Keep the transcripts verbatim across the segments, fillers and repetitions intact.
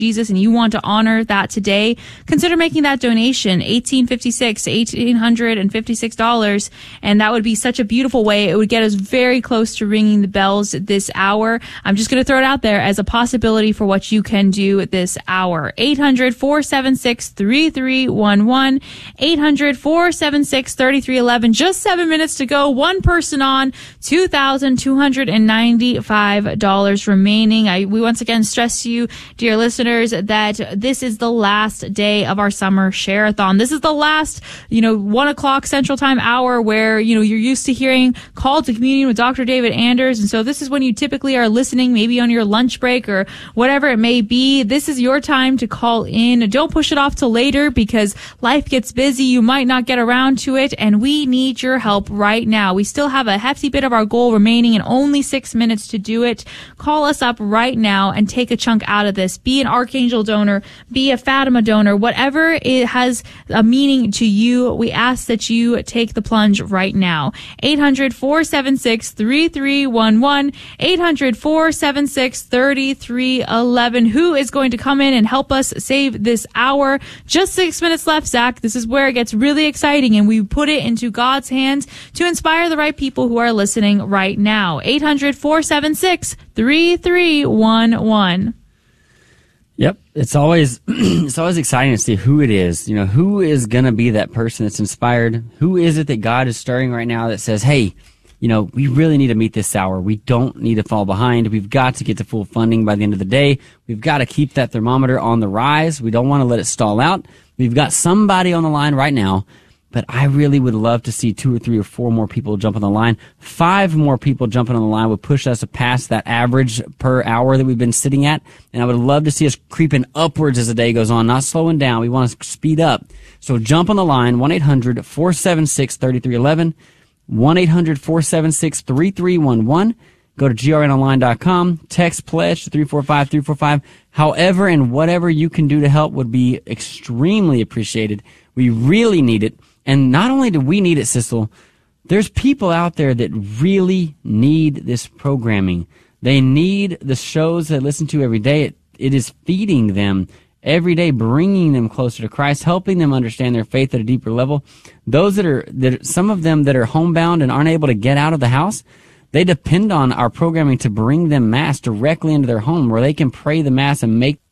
Jesus and you want to honor that today, consider making that donation, eighteen fifty-six, eighteen fifty-six dollars. And that would be such a beautiful way. It would get us very close to ringing the bells this hour. I'm just going to throw it out there as a possibility for what you can do this hour. eight hundred, four seven six, three three one one, eight hundred, four seven six, three three one one. Just seven minutes to go. One person on, two thousand two hundred ninety-five dollars remaining. I, we once again stress to you, dear listeners, that this is the last day of our summer share-a-thon. This is the last, you know, one o'clock Central Time hour where, you know, you're used to hearing Call to Communion with Doctor David Anders. And so this is when you typically are listening, maybe on your lunch break or whatever it may be. This is your time to call in. Don't push it off till later because life gets busy. You might not get around to it. And we need your help right now. We still have a hefty bit of our goal remaining and only six minutes to do it. Call us up right now and take a chunk out of this. Be an Archangel donor, be a Fatima donor, whatever it has a meaning to you. We ask that you take the plunge right now. eight hundred, four seven six, three three one one, eight hundred, four seven six, three three one one. Who is going to come in and help us save this hour? Just six minutes left, Zach. This is where it gets really exciting, and we put it into God's hands to inspire the right people who are listening right now. eight hundred, four seven six, three three one one. Yep. It's always, it's always exciting to see who it is. You know, who is going to be that person that's inspired? Who is it that God is stirring right now that says, hey, you know, we really need to meet this hour. We don't need to fall behind. We've got to get to full funding by the end of the day. We've got to keep that thermometer on the rise. We don't want to let it stall out. We've got somebody on the line right now, but I really would love to see two or three or four more people jump on the line. Five more people jumping on the line would push us past that average per hour that we've been sitting at. And I would love to see us creeping upwards as the day goes on, not slowing down. We want to speed up. So jump on the line, one eight hundred, four seven six, three three one one, one eight hundred, four seven six, three three one one. Go to G R N online dot com, text pledge to three four five, three four five. However and whatever you can do to help would be extremely appreciated. We really need it. And not only do we need it, Sissel, there's people out there that really need this programming. They need the shows they listen to every day. It, it is feeding them every day, bringing them closer to Christ, helping them understand their faith at a deeper level. Those that are, that some of them that are homebound and aren't able to get out of the house, they depend on our programming to bring them Mass directly into their home where they can pray the Mass and make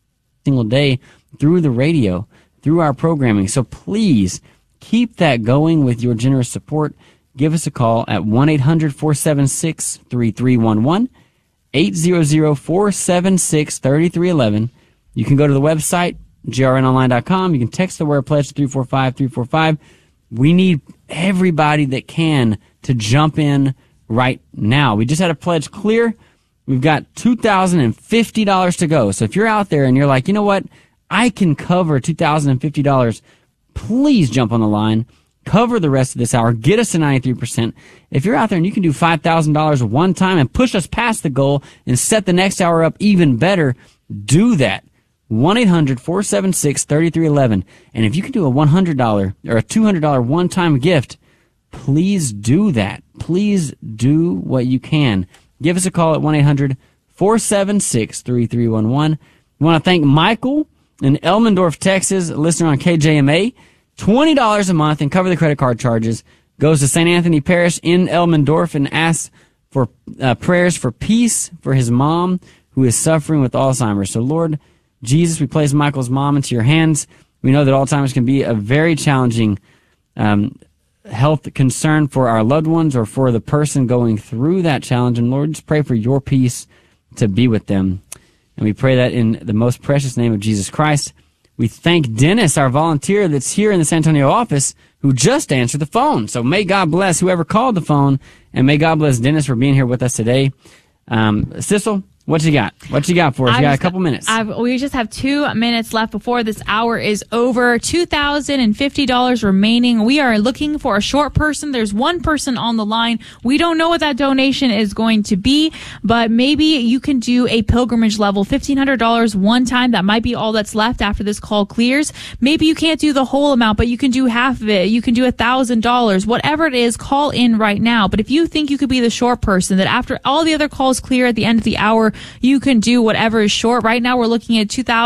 a single day through the radio, through our programming. So please, keep that going with your generous support. Give us a call at one eight hundred, four seven six, three three one one, eight hundred, four seven six, three three one one. You can go to the website, G R N online dot com. You can text the word pledge to three four five, three four five. We need everybody that can to jump in right now. We just had a pledge clear. We've got two thousand fifty dollars to go. So if you're out there and you're like, you know what, I can cover two thousand fifty dollars, please jump on the line, cover the rest of this hour, get us to ninety-three percent. If you're out there and you can do five thousand dollars one time and push us past the goal and set the next hour up even better, do that. one eight hundred, four seven six, three three one one. And if you can do a one hundred dollars or a two hundred dollars one-time gift, please do that. Please do what you can. Give us a call at one eight hundred, four seven six, three three one one. We want to thank Michael in Elmendorf, Texas, a listener on K J M A. twenty dollars a month and cover the credit card charges. Goes to Saint Anthony Parish in Elmendorf and asks for uh, prayers for peace for his mom who is suffering with Alzheimer's. So, Lord Jesus, we place Michael's mom into your hands. We know that Alzheimer's can be a very challenging um, health concern for our loved ones or for the person going through that challenge. And, Lord, just pray for your peace to be with them. And we pray that in the most precious name of Jesus Christ. We thank Dennis, our volunteer that's here in the San Antonio office, who just answered the phone. So may God bless whoever called the phone, and may God bless Dennis for being here with us today. Um, Sissel, what you got? What you got for us? You got a couple minutes. I've, we just have two minutes left before this hour is over. two thousand fifty dollars remaining. We are looking for a short person. There's one person on the line. We don't know what that donation is going to be, but maybe you can do a pilgrimage level, fifteen hundred dollars one time. That might be all that's left after this call clears. Maybe you can't do the whole amount, but you can do half of it. You can do one thousand dollars. Whatever it is, call in right now. But if you think you could be the short person, that after all the other calls clear at the end of the hour, you can do whatever is short. Right now we're looking at two thousand